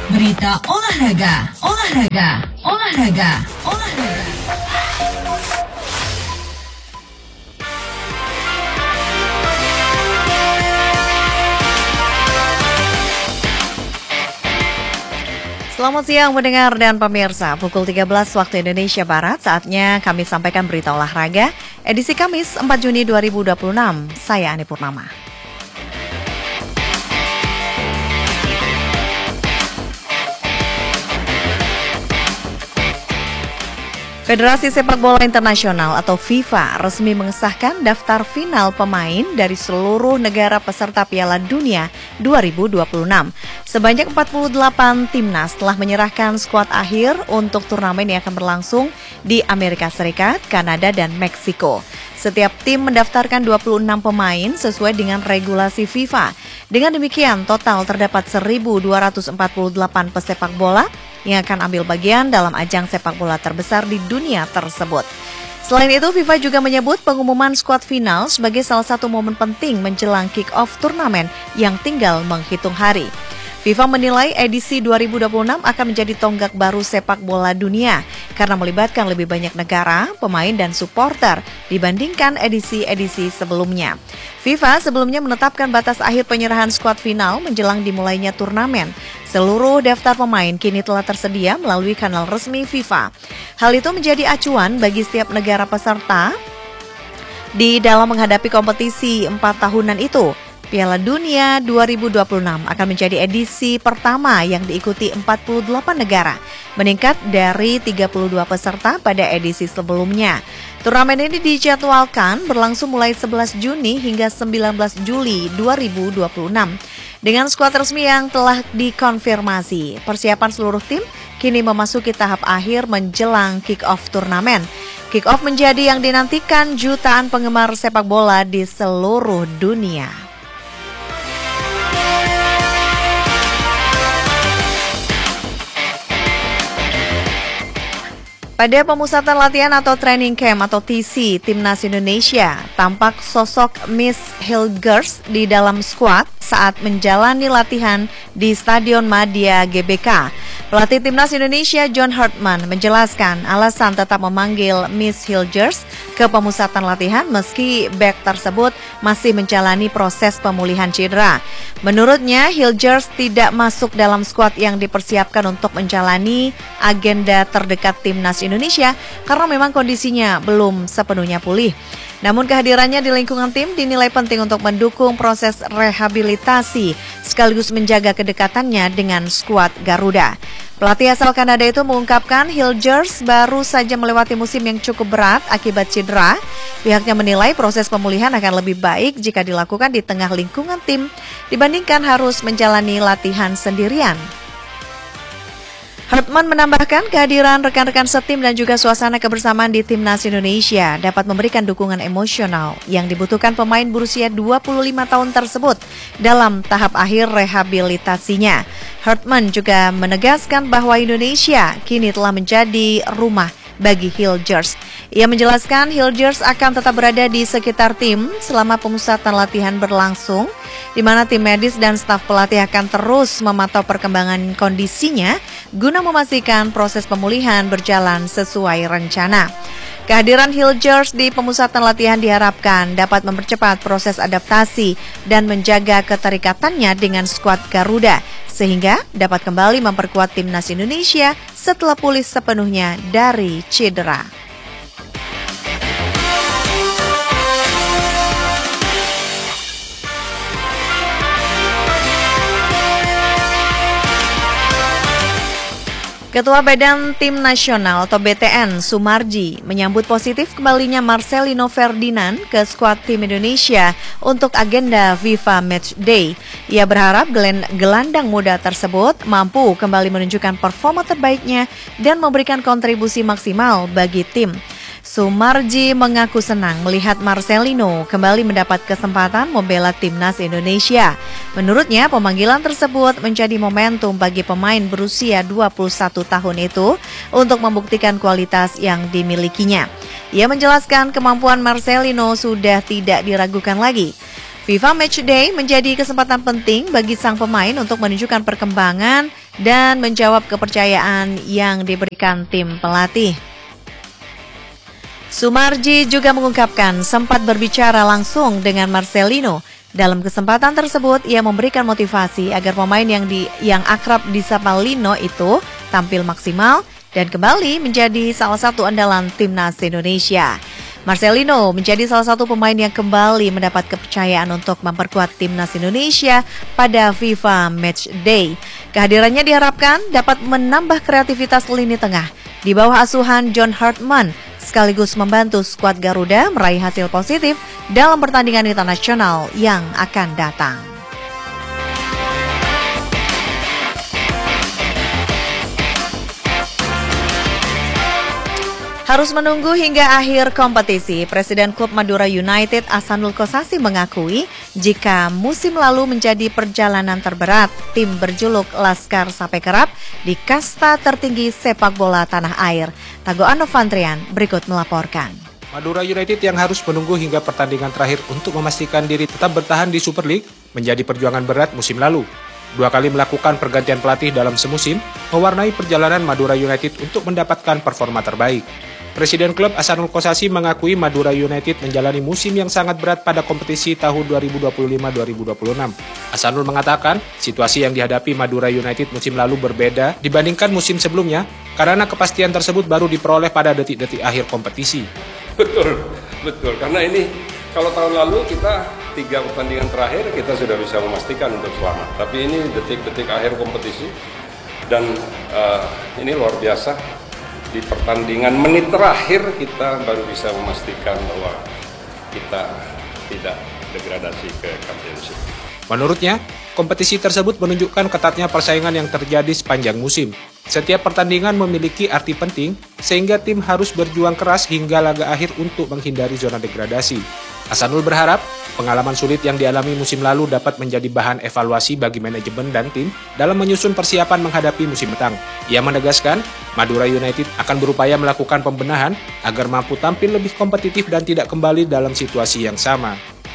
Berita olahraga, olahraga, olahraga, olahraga. Selamat siang pendengar dan pemirsa, pukul 13 waktu Indonesia Barat, saatnya kami sampaikan berita olahraga, edisi Kamis 4 Juni 2026, saya Ani Purnama. Federasi Sepak Bola Internasional atau FIFA resmi mengesahkan daftar final pemain dari seluruh negara peserta Piala Dunia 2026. Sebanyak 48 timnas telah menyerahkan skuad akhir untuk turnamen yang akan berlangsung di Amerika Serikat, Kanada, dan Meksiko. Setiap tim mendaftarkan 26 pemain sesuai dengan regulasi FIFA. Dengan demikian, total terdapat 1.248 pesepak bola yang akan ambil bagian dalam ajang sepak bola terbesar di dunia tersebut. Selain itu, FIFA juga menyebut pengumuman skuad final sebagai salah satu momen penting menjelang kick-off turnamen yang tinggal menghitung hari. FIFA menilai edisi 2026 akan menjadi tonggak baru sepak bola dunia karena melibatkan lebih banyak negara, pemain, dan supporter dibandingkan edisi-edisi sebelumnya. FIFA sebelumnya menetapkan batas akhir penyerahan skuad final menjelang dimulainya turnamen. Seluruh daftar pemain kini telah tersedia melalui kanal resmi FIFA. Hal itu menjadi acuan bagi setiap negara peserta di dalam menghadapi kompetisi 4 tahunan itu. Piala Dunia 2026 akan menjadi edisi pertama yang diikuti 48 negara, meningkat dari 32 peserta pada edisi sebelumnya. Turnamen ini dijadwalkan berlangsung mulai 11 Juni hingga 19 Juli 2026. Dengan skuad resmi yang telah dikonfirmasi, persiapan seluruh tim kini memasuki tahap akhir menjelang kick-off turnamen. Kick-off menjadi yang dinantikan jutaan penggemar sepak bola di seluruh dunia. Pada pemusatan latihan atau training camp atau TC Timnas Indonesia, tampak sosok Miss Hilgers di dalam skuad saat menjalani latihan di Stadion Madia GBK. Pelatih Timnas Indonesia John Hartman menjelaskan alasan tetap memanggil Miss Hilgers ke pemusatan latihan meski bek tersebut masih menjalani proses pemulihan cedera. Menurutnya, Hilgers tidak masuk dalam skuad yang dipersiapkan untuk menjalani agenda terdekat Timnas Indonesia karena memang kondisinya belum sepenuhnya pulih. Namun kehadirannya di lingkungan tim dinilai penting untuk mendukung proses rehabilitasi sekaligus menjaga kedekatannya dengan skuad Garuda. Pelatih asal Kanada itu mengungkapkan Hilgers baru saja melewati musim yang cukup berat akibat cedera. Pihaknya menilai proses pemulihan akan lebih baik jika dilakukan di tengah lingkungan tim dibandingkan harus menjalani latihan sendirian. Hartman menambahkan kehadiran rekan-rekan setim dan juga suasana kebersamaan di Timnas Indonesia dapat memberikan dukungan emosional yang dibutuhkan pemain berusia 25 tahun tersebut dalam tahap akhir rehabilitasinya. Hartman juga menegaskan bahwa Indonesia kini telah menjadi rumah bagi Hilgers. Ia menjelaskan Hilgers akan tetap berada di sekitar tim selama pemusatan latihan berlangsung, di mana tim medis dan staf pelatih akan terus memantau perkembangan kondisinya guna memastikan proses pemulihan berjalan sesuai rencana. Kehadiran Hilgers di pemusatan latihan diharapkan dapat mempercepat proses adaptasi dan menjaga keterikatannya dengan skuad Garuda, sehingga dapat kembali memperkuat Timnas Indonesia setelah pulih sepenuhnya dari cedera. Ketua Badan Tim Nasional atau BTN Sumarji menyambut positif kembalinya Marcelino Ferdinand ke skuad tim Indonesia untuk agenda FIFA Match Day. Ia berharap gelandang muda tersebut mampu kembali menunjukkan performa terbaiknya dan memberikan kontribusi maksimal bagi tim. Sumarji mengaku senang melihat Marcelino kembali mendapat kesempatan membela Timnas Indonesia. Menurutnya, pemanggilan tersebut menjadi momentum bagi pemain berusia 21 tahun itu untuk membuktikan kualitas yang dimilikinya. Ia menjelaskan kemampuan Marcelino sudah tidak diragukan lagi. FIFA Matchday menjadi kesempatan penting bagi sang pemain untuk menunjukkan perkembangan dan menjawab kepercayaan yang diberikan tim pelatih. Sumarji juga mengungkapkan sempat berbicara langsung dengan Marcelino. Dalam kesempatan tersebut, ia memberikan motivasi agar pemain yang akrab disapa Lino itu tampil maksimal dan kembali menjadi salah satu andalan timnas Indonesia. Marcelino menjadi salah satu pemain yang kembali mendapat kepercayaan untuk memperkuat timnas Indonesia pada FIFA Matchday. Kehadirannya diharapkan dapat menambah kreativitas lini tengah di bawah asuhan John Hartman, sekaligus membantu skuad Garuda meraih hasil positif dalam pertandingan internasional yang akan datang. Harus menunggu hingga akhir kompetisi, Presiden Klub Madura United Ahsanul Kossasi mengakui jika musim lalu menjadi perjalanan terberat tim berjuluk Laskar Sape Kerap di kasta tertinggi sepak bola tanah air. Tagoan Novantrian berikut melaporkan. Madura United yang harus menunggu hingga pertandingan terakhir untuk memastikan diri tetap bertahan di Super League menjadi perjuangan berat musim lalu. 2 kali melakukan pergantian pelatih dalam semusim mewarnai perjalanan Madura United untuk mendapatkan performa terbaik. Presiden klub Ahsanul Kossasi mengakui Madura United menjalani musim yang sangat berat pada kompetisi tahun 2025-2026. Ahsanul mengatakan, situasi yang dihadapi Madura United musim lalu berbeda dibandingkan musim sebelumnya karena kepastian tersebut baru diperoleh pada detik-detik akhir kompetisi. Betul. Karena ini kalau tahun lalu kita 3 pertandingan terakhir kita sudah bisa memastikan untuk selamat. Tapi ini detik-detik akhir kompetisi dan ini luar biasa. Di pertandingan menit terakhir kita baru bisa memastikan bahwa kita tidak degradasi ke Championship. Menurutnya, kompetisi tersebut menunjukkan ketatnya persaingan yang terjadi sepanjang musim. Setiap pertandingan memiliki arti penting, sehingga tim harus berjuang keras hingga laga akhir untuk menghindari zona degradasi. Ahsanul berharap pengalaman sulit yang dialami musim lalu dapat menjadi bahan evaluasi bagi manajemen dan tim dalam menyusun persiapan menghadapi musim mendatang. Ia menegaskan, Madura United akan berupaya melakukan pembenahan agar mampu tampil lebih kompetitif dan tidak kembali dalam situasi yang sama.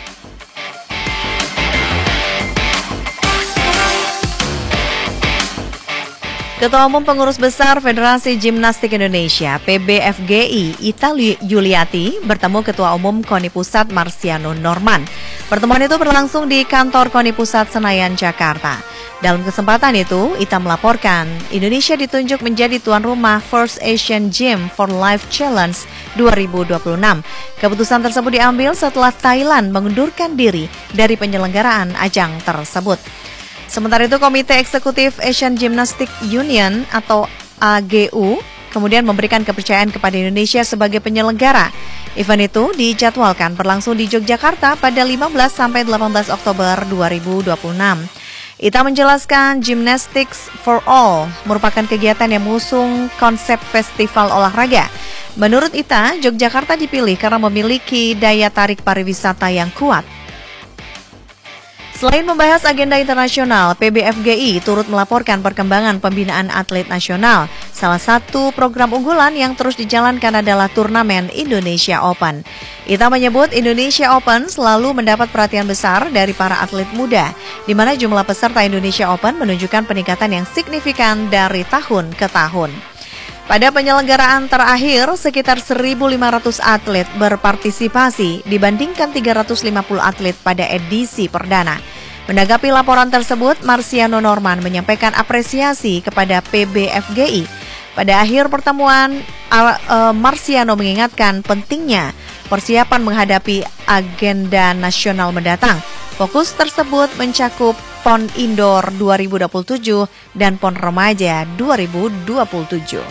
Ketua Umum Pengurus Besar Federasi Gimnastik Indonesia (PBFGI) Ita Yuliati bertemu Ketua Umum KONI Pusat Marciano Norman. Pertemuan itu berlangsung di kantor KONI Pusat Senayan, Jakarta. Dalam kesempatan itu, Ita melaporkan Indonesia ditunjuk menjadi tuan rumah First Asian Gym for Life Challenge 2026. Keputusan tersebut diambil setelah Thailand mengundurkan diri dari penyelenggaraan ajang tersebut. Sementara itu, Komite Eksekutif Asian Gymnastic Union atau AGU kemudian memberikan kepercayaan kepada Indonesia sebagai penyelenggara. Event itu dijadwalkan berlangsung di Yogyakarta pada 15-18 Oktober 2026. Ita menjelaskan Gymnastics for All merupakan kegiatan yang mengusung konsep festival olahraga. Menurut Ita, Yogyakarta dipilih karena memiliki daya tarik pariwisata yang kuat. Selain membahas agenda internasional, PBFGI turut melaporkan perkembangan pembinaan atlet nasional. Salah satu program unggulan yang terus dijalankan adalah turnamen Indonesia Open. Ita menyebut Indonesia Open selalu mendapat perhatian besar dari para atlet muda, di mana jumlah peserta Indonesia Open menunjukkan peningkatan yang signifikan dari tahun ke tahun. Pada penyelenggaraan terakhir, sekitar 1.500 atlet berpartisipasi dibandingkan 350 atlet pada edisi perdana. Menanggapi laporan tersebut, Marciano Norman menyampaikan apresiasi kepada PBFGI. Pada akhir pertemuan, Marciano mengingatkan pentingnya persiapan menghadapi agenda nasional mendatang. Fokus tersebut mencakup PON Indoor 2027 dan PON Remaja 2027.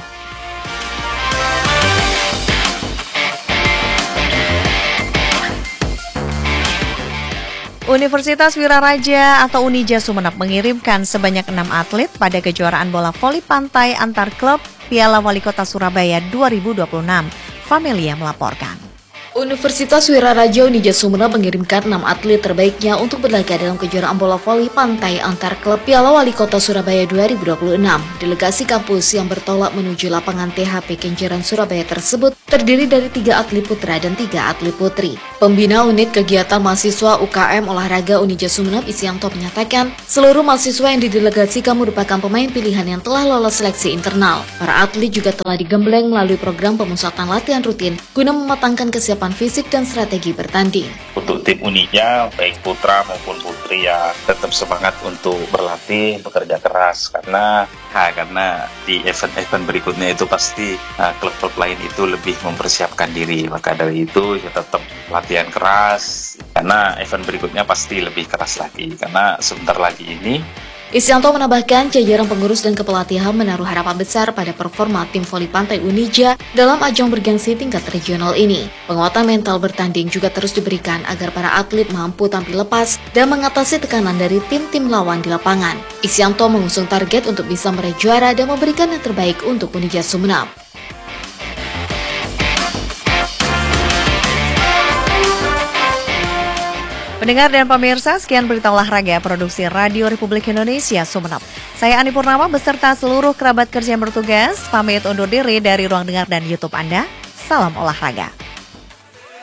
Universitas Wiraraja atau Unija Sumeneb mengirimkan sebanyak 6 atlet pada kejuaraan bola voli pantai antar klub Piala Wali Kota Surabaya 2026. Familia melaporkan. Universitas Wiraraja Unija Sumeneb mengirimkan 6 atlet terbaiknya untuk berlaga dalam kejuaraan bola voli pantai antar klub Piala Wali Kota Surabaya 2026. Delegasi kampus yang bertolak menuju lapangan THP Kenjeran Surabaya tersebut terdiri dari 3 atlet putra dan 3 atlet putri. Pembina Unit Kegiatan Mahasiswa UKM Olahraga Unija Sumeneb Isyanto menyatakan, seluruh mahasiswa yang didelegasikan merupakan pemain pilihan yang telah lolos seleksi internal. Para atlet juga telah digembleng melalui program pemusatan latihan rutin guna mematangkan kesiapan fisik dan strategi bertanding. Untuk tim Unija, baik putra maupun putri ya tetap semangat untuk berlatih, bekerja keras karena di event-event berikutnya itu pasti klub-klub lain itu lebih mempersiapkan diri. Maka dari itu ya tetap latihan keras karena event berikutnya pasti lebih keras lagi karena sebentar lagi ini. Isyanto menambahkan jajaran pengurus dan kepelatihan menaruh harapan besar pada performa tim voli pantai Unija dalam ajang bergengsi tingkat regional ini. Penguatan mental bertanding juga terus diberikan agar para atlet mampu tampil lepas dan mengatasi tekanan dari tim-tim lawan di lapangan. Isyanto mengusung target untuk bisa meraih juara dan memberikan yang terbaik untuk Unija Sumeneb. Pendengar dan pemirsa, sekian berita olahraga produksi Radio Republik Indonesia Sumeneb. Saya Ani Purnama beserta seluruh kerabat kerja yang bertugas pamit undur diri dari ruang dengar dan YouTube Anda. Salam olahraga.